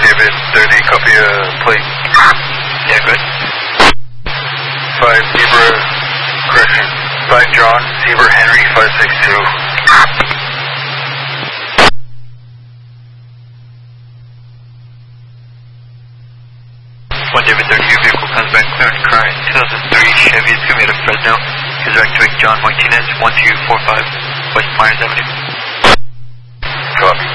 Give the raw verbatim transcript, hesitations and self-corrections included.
David thirty, copy a plate. Yeah, good. five Zebra, correction, five John, Zebra Henry, five six two. one David thirty, your vehicle comes back clear and current. two thousand three Chevy Sumida Fresno. Is evacuating John Martinez, one two four five West Myers Avenue. Copy.